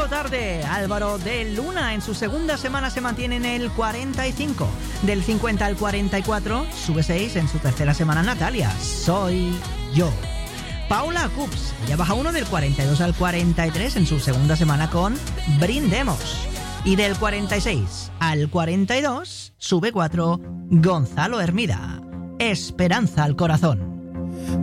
tarde. Álvaro de Luna en su segunda semana se mantiene en el 45. Del 50 al 44 sube 6 en su tercera semana. Natalia, Soy Yo. Paula Cups ya baja 1 del 42 al 43 en su segunda semana con Brindemos. Y del 46 al 42 sube 4 Gonzalo Hermida. Esperanza al corazón.